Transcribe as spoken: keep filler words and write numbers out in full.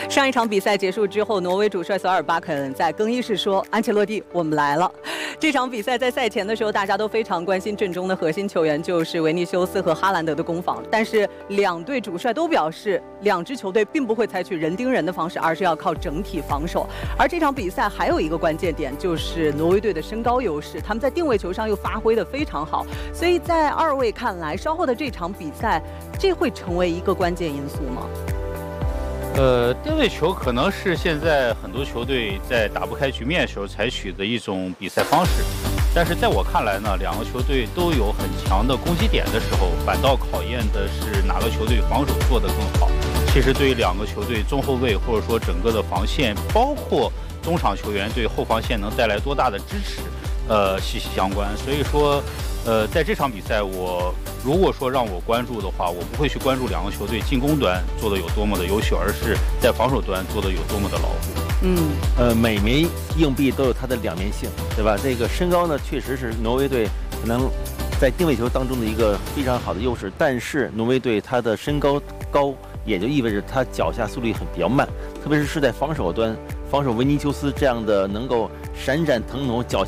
上一场比赛结束之后，挪威主帅索尔巴肯在更衣室说：“安切洛蒂，我们来了。”这场比赛在赛前的时候，大家都非常关心阵中的核心球员，就是维尼修斯和哈兰德的攻防。但是两队主帅都表示，两支球队并不会采取人盯人的方式，而是要靠整体防守。而这场比赛还有一个关键点，就是挪威队的身高优势，他们在定位球上又发挥得非常好。所以在二位看来，稍后的这场比赛，这会成为一个关键因素吗？ 呃，定位球可能是现在很多球队在打不开局面的时候采取的一种比赛方式，但是在我看来呢，两个球队都有很强的攻击点的时候，反倒考验的是哪个球队防守做得更好。其实对于两个球队中后卫或者说整个的防线，包括中场球员对后防线能带来多大的支持，呃，息息相关。所以说，呃，在这场比赛，我如果说让我关注的话，我不会去关注两个球队进攻端做的有多么的优秀，而是在防守端做的有多么的牢固。 嗯，呃，每枚硬币都有它的两面性，对吧？这个身高呢，确实是挪威队可能在定位球当中的一个非常好的优势，但是挪威队它的身高高，也就意味着它脚下速度很比较慢，特别是是在防守端，防守维尼修斯这样的能够闪闪腾挪脚下